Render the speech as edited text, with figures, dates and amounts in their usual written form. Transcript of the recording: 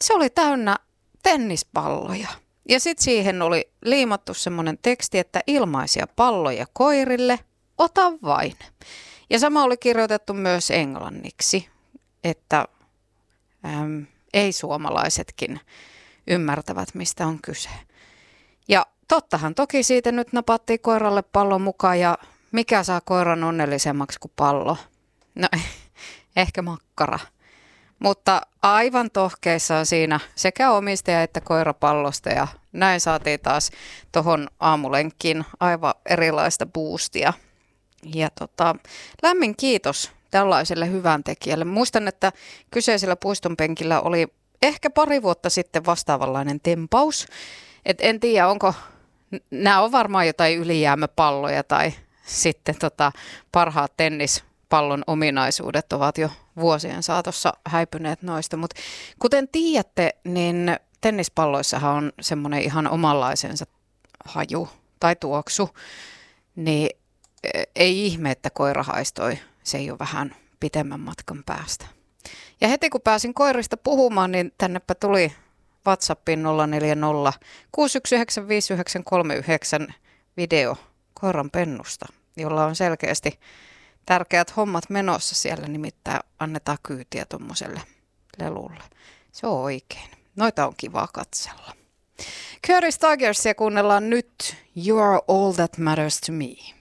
se oli täynnä tennispalloja. Ja sitten siihen oli liimattu semmoinen teksti, että ilmaisia palloja koirille, ota vain. Ja sama oli kirjoitettu myös englanniksi, että ei-suomalaisetkin ymmärtävät, mistä on kyse. Ja tottahan toki siitä nyt napattiin koiralle pallon mukaan ja mikä saa koiran onnellisemmaksi kuin pallo? No ehkä makkara. Mutta aivan tohkeissaan siinä sekä omistaja että koirapallosta ja näin saatiin taas tuohon aamulenkkiin aivan erilaista boostia. Ja lämmin kiitos tällaiselle hyvän tekijälle. Muistan, että kyseisellä puistonpenkillä oli ehkä pari vuotta sitten vastaavanlainen tempaus. Et en tiedä, onko, nämä on varmaan jotain ylijäämäpalloja tai sitten parhaat tennispallon ominaisuudet ovat jo vuosien saatossa häipyneet noista. Mutta kuten tiedätte, niin tennispalloissahan on semmoinen ihan omanlaisensa haju tai tuoksu, niin ei ihme, että koira haistoi se jo vähän pitemmän matkan päästä. Ja heti kun pääsin koirista puhumaan, niin tännepä tuli WhatsAppin 040 619 5939 video koiran pennusta, jolla on selkeästi tärkeät hommat menossa siellä, nimittäin annetaan kyytiä tuommoiselle lelulle. Se on oikein. Noita on kiva katsella. Curtis Tigersia kuunnellaan nyt You Are All That Matters To Me.